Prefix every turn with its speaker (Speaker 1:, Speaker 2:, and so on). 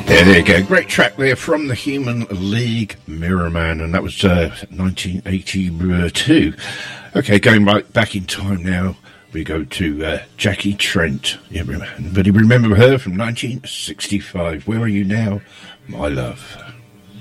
Speaker 1: Yeah, there you go. Great track there from the Human League, Mirror Man, and that was 1982. Okay, going right back in time now, we go to Jackie Trent. Everybody remember her from 1965. Where are you now, my love?